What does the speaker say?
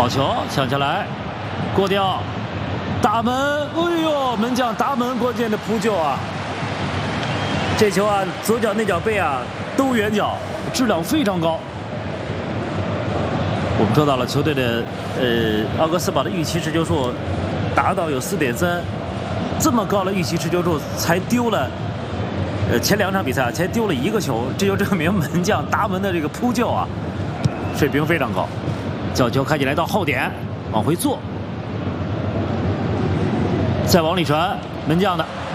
好球，抢下来，过掉，打门，哎呦，门将达门关键的扑救啊！这球啊，左脚内脚背啊都远角，质量非常高。我们说到了球队的奥格斯堡的预期持球数达到有4.3，这么高的预期持球数才丢了。前2场比赛才丢了1个球，这就证明门将达门的这个扑救啊，水平非常高。角球开起来到后点，往回做，再往里传，门将的